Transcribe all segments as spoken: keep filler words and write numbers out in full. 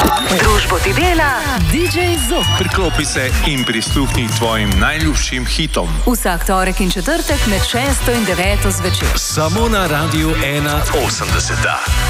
Družbo ti dela D J Zop. Priklopi se in prisluhni tvojim najljubšim hitom. Vsak torek in četrtek med šesto in deveto zvečer. Samo na Radiu ena osemdeset.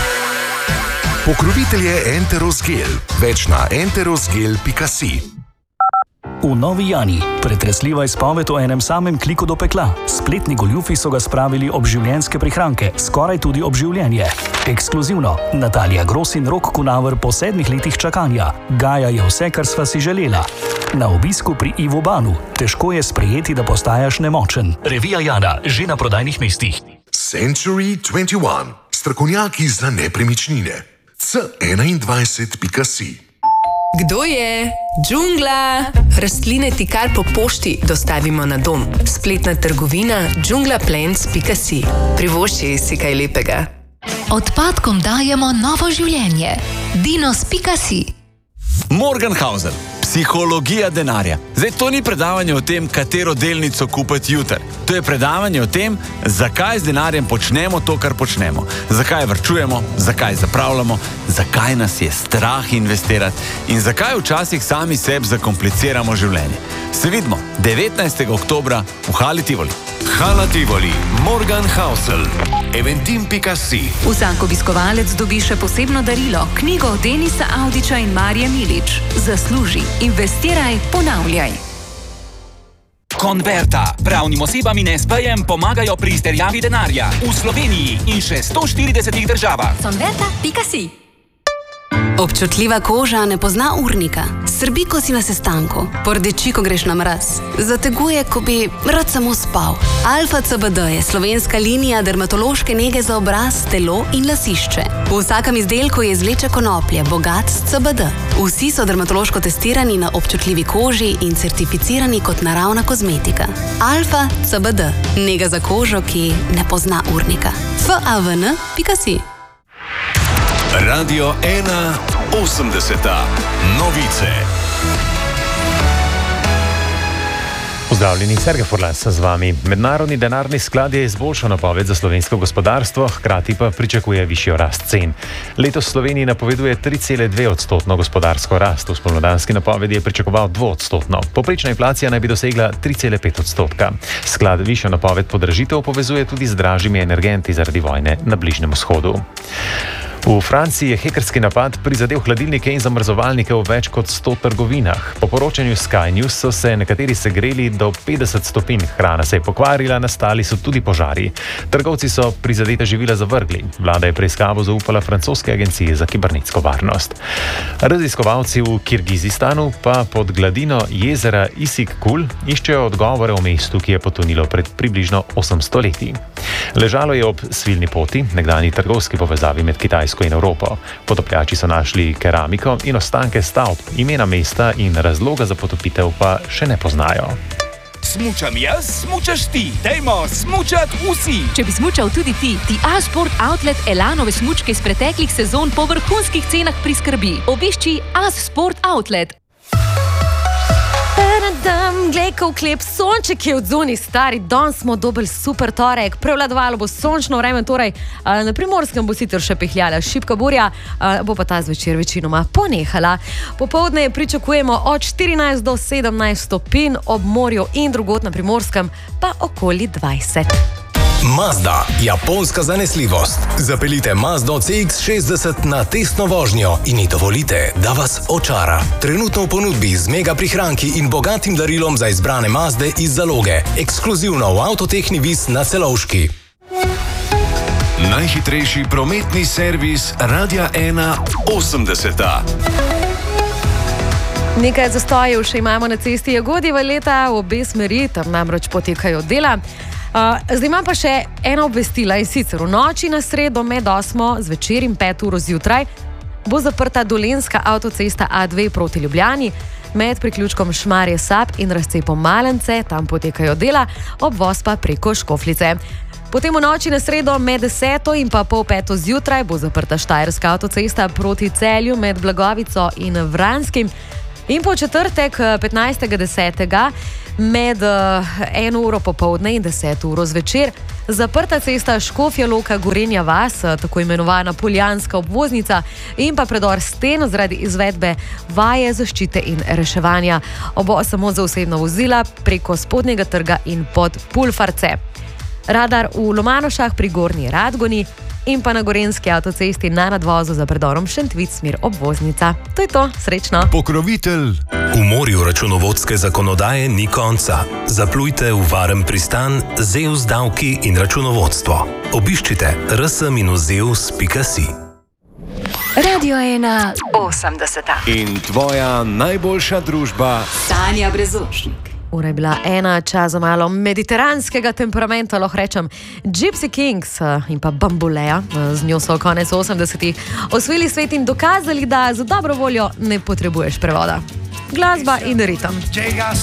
Pokrovitelj je Enteros Gel. Več na enterosgel pika si. V Novi Jani pretresljiva izpoved o enem samem kliku do pekla. Spletni goljufi so ga spravili ob življenjske prihranke, skoraj tudi ob življenje. Ekskluzivno, Natalija Gros in Rok Kunaver po sedmih letih čakanja. Gaja je vse, kar sva si želela. Na obisku pri Ivo Banu. Težko je sprejeti, da postajaš nemočen. Revija Jana, že na prodajnih mestih. Century dvajset ena. Strokovnjaki za nepremičnine. C enaindvajset pika si. Kdo je? Džungla! Rastline ti kar po pošti dostavimo na dom. Spletna trgovina džungla plants pika si. Privošči si kaj lepega. Odpadkom dajemo novo življenje. dinos pika si. Morgenhausen. Psihologija denarja. Zdaj, to ni predavanje o tem, katero delnico kupiti jutri. To je predavanje o tem, zakaj z denarjem počnemo to, kar počnemo. Zakaj varčujemo, zakaj zapravljamo, zakaj nas je strah investirati in zakaj včasih sami sebi zakompliciramo življenje. Se vidimo devetnajstega oktobra v Hali Tivoli. Hala Tivoli, Morgenhausen, eventim pika si. Vsak obiskovalec dobi še posebno darilo, knjigo Denisa Avdića in Marije Milič. Zasluži, investiraj, ponavljaj. Konverta. Pravnim osebam in es pejem pomagajo pri izterjavi denarja v Sloveniji in še sto štiridesetih državah. Konverta pika si. Občutljiva koža ne pozna urnika. Srbi, ko si na sestanku. Pordeči, ko greš na mraz. Zateguje, ko bi rad samo spal. Alfa C B D je slovenska linija dermatološke nege za obraz, telo in lasišče. V vsakem izdelku je izvleče konoplje, bogat s C B D. Vsi so dermatološko testirani na občutljivi koži in certificirani kot naravna kozmetika. Alfa C B D. Nega za kožo, ki ne pozna urnika. F A V N pika si. Radio ena osemdeset. Novice. Pozdravljeni, Sergej Furlas z vami. Mednarodni denarni sklad je izboljšal napoved za slovensko gospodarstvo, hkrati pa pričakuje višjo rast cen. Letos Sloveniji napoveduje tri cele dve odstotno gospodarsko rast, v spomladanski napovedi je pričakoval dvoodstotno. Povprečna inflacija naj bi dosegla tri cele pet odstotka. Sklad višjo napoved podražitev povezuje tudi z dražjimi energenti zaradi vojne na Bližnjem vzhodu. V Franciji je hekerski napad prizadel hladilnike in zamrzovalnike v več kot sto trgovinah. Po poročanju Sky News so se nekateri segreli do petdeset stopinj, hrana se je pokvarila, nastali so tudi požari. Trgovci so prizadete živila zavrgli. Vlada je preiskavo zaupala francoske agencije za kibernetsko varnost. Raziskovalci v Kirgizistanu pa pod gladino jezera Issyk-Kul iščejo odgovore o mestu, ki je potonilo pred približno osemsto leti. Ležalo je ob svilni poti, nekdanji trgovski povezavi med Kitajsko in Evropo. Potopljači so našli keramiko in ostanke stavb, imena mesta in razloga za potopitev pa še ne poznajo. Smučam jaz, smučaš ti. Dajmo smučat vsi. Če bi smučal tudi ti, ti A-Sport Outlet Elanove smučke iz preteklih sezon po vrhunskih cenah priskrbi. Obišči A-Sport Outlet. Glej, ko vklep, sonček je odzuni, stari, danes smo dobili super torek, prevladovalo bo sončno vreme, torej na Primorskem bo sicer še pihljala šibka burja, bo pa ta zvečer večinoma ponehala. Popoldne pričakujemo od štirinajst do sedemnajst stopinj, ob morju in drugod na Primorskem pa okoli dvajset. Mazda, japonska zanesljivost. Zapeljite Mazdo C X šestdeset na testno vožnjo in ji dovolite, da vas očara. Trenutno v ponudbi z mega prihranki in bogatim darilom za izbrane Mazde iz zaloge. Ekskluzivno v Avtotehni Vis na Celovški. Najhitrejši prometni servis Radia ena osemdeset. Nekaj zastojev še imamo na cesti Jagodjeva leta, v obe smeri, tam namreč potekajo dela. Uh, zdaj imam pa še eno obvestila in sicer v noči na sredo med osmo zvečer in pet uro zjutraj bo zaprta dolenjska avtocesta A dve proti Ljubljani med priključkom Šmarje-Sap in razcepom Malence, tam potekajo dela, obvoz pa preko Škofljice. Potem v noči na sredo med deseto in pa pol peto zjutraj bo zaprta štajerska avtocesta proti Celju med Blagovico in Vranskim. In po četrtek petnajstega desetega med uh, eno uro popovdne in deseto uro zvečer. Zaprta cesta Škofja Loka Gorenja vas, tako imenovana Poljanska obvoznica, in pa predor Sten zaradi izvedbe vaje zaščite in reševanja. Obo samo za osebna vozila preko Spodnjega trga in pod Pulfarce. Radar v Lomanošah pri Gornji Radgoni in pa na Gorenjski avtocesti na nadvozu za predorom Šentvid smer obvoznica. To je to, srečno. Pokrovitelj. V morju računovodske zakonodaje ni konca. Zaplujte v varen pristan Zeus davki in računovodstvo. Obiščite r s dash zeus pika si. Radio ena osemdeseta. In tvoja najboljša družba Tanja Brezošnik. Ura je bila ena, čas za malo mediteranskega temperamenta, lahko rečem. Gypsy Kings in pa Bambuleja, z njo so konec osemdesetih osvojili svet in dokazali, da za dobro voljo ne potrebuješ prevoda. Glasba in ritem.